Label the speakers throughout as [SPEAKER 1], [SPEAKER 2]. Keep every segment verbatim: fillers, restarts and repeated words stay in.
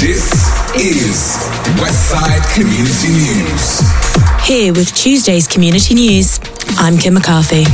[SPEAKER 1] This is Westside Community News.
[SPEAKER 2] Here with Tuesday's Community News, I'm Kim McCarthy.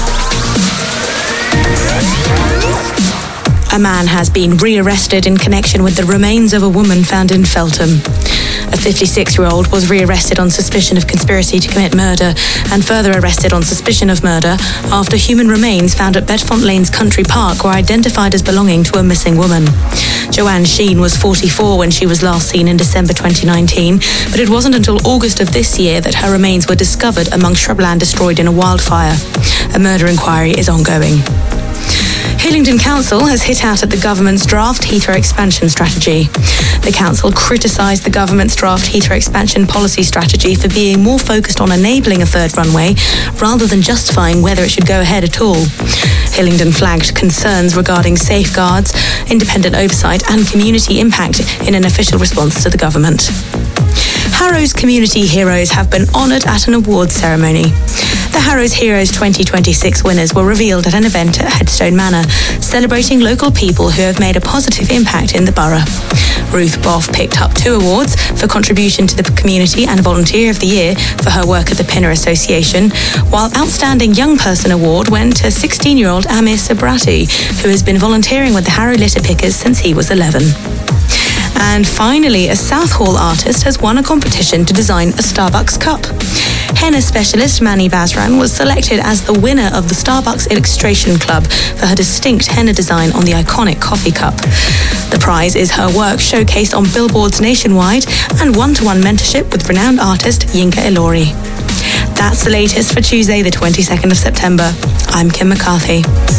[SPEAKER 2] A man has been rearrested in connection with the remains of a woman found in Feltham. A fifty-six-year-old was rearrested on suspicion of conspiracy to commit murder and further arrested on suspicion of murder after human remains found at Bedfont Lanes Country Park were identified as belonging to a missing woman. Joanne Sheen was forty-four when she was last seen in December twenty nineteen, but it wasn't until August of this year that her remains were discovered among shrubland destroyed in a wildfire. A murder inquiry is ongoing. Hillingdon Council has hit out at the government's draft Heathrow expansion strategy. The council criticised the government's draft Heathrow expansion policy strategy for being more focused on enabling a third runway rather than justifying whether it should go ahead at all. Hillingdon flagged concerns regarding safeguards, independent oversight and community impact in an official response to the government. Harrow's community heroes have been honoured at an awards ceremony. The Harrow's Heroes twenty twenty-six winners were revealed at an event at Headstone Manor, celebrating local people who have made a positive impact in the borough. Ruth Boff picked up two awards for contribution to the community and Volunteer of the Year for her work at the Pinner Association, while Outstanding Young Person Award went to sixteen-year-old Amir Sabrati, who has been volunteering with the Harrow Litter Pickers since he was eleven. And finally, a Southall artist has won a competition to design a Starbucks cup. Henna specialist Mani Basran was selected as the winner of the Starbucks Illustration Club for her distinct henna design on the iconic coffee cup. The prize is her work showcased on billboards nationwide and one-to-one mentorship with renowned artist Yinka Ilori. That's the latest for Tuesday, the twenty-second of September. I'm Kim McCarthy.